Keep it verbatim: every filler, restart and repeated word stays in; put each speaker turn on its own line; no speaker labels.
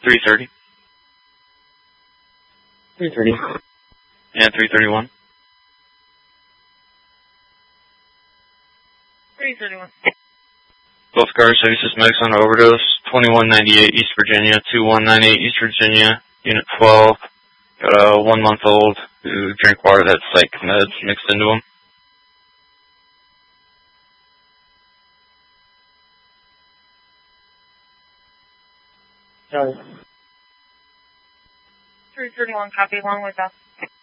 three thirty.
three thirty.
And three thirty-one.
three thirty-one.
Both cars have Systematics on overdose. twenty-one ninety-eight East Virginia, two one nine eight East Virginia, Unit twelve. Got a one-month-old who drank water that psych meds mixed into them.
Sorry.
three thirty-one, copy, along with us.